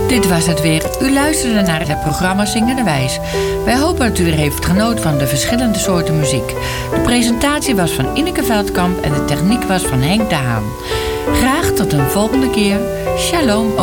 Dit was het weer. U luisterde naar het programma Zingende Wijs. Wij hopen dat u weer heeft genoten van de verschillende soorten muziek. De presentatie was van Ineke Veldkamp en de techniek was van Henk de Haan. Graag tot een volgende keer. Shalom.